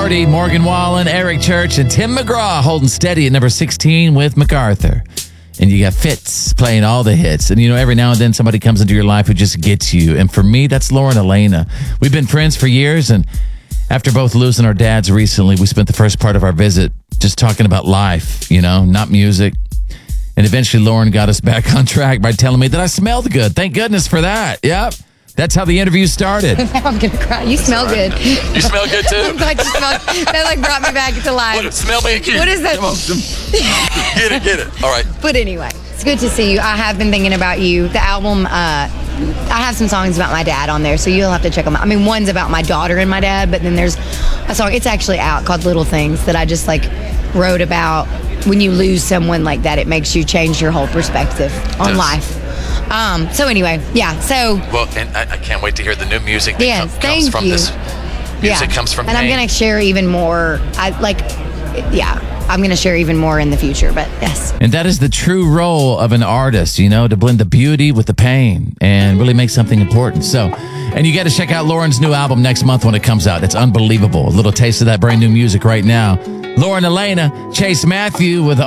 Doherty, Morgan Wallen, Eric Church, and Tim McGraw holding steady at number 16 with MacArthur. And you got Fitz playing all the hits. And, every now and then somebody comes into your life who just gets you. And for me, that's Lauren Elena. We've been friends for years. And after both losing our dads recently, we spent the first part of our visit just talking about life, not music. And eventually Lauren got us back on track by telling me that I smelled good. Thank goodness for that. Yep. That's how the interview started. Now I'm going to cry. You smell good. You smell good too? I'm glad you smell. That brought me back to life. Smell me again. What is that? Come on, get it. All right. But anyway, it's good to see you. I have been thinking about you. The album, I have some songs about my dad on there, so you'll have to check them out. I mean, one's about my daughter and my dad, but then there's a song, it's actually out, called Little Things, that I just wrote about when you lose someone like that. It makes you change your whole perspective on life. So anyway, yeah. So well, and I can't wait to hear the new music that yes, comes from this. Music comes from and I'm going to share even more. I'm going to share even more in the future. But yes, and that is the true role of an artist, to blend the beauty with the pain and really make something important. So, and you got to check out Lauren's new album next month when it comes out. It's unbelievable. A little taste of that brand new music right now. Lauren Elena, Chase Matthew with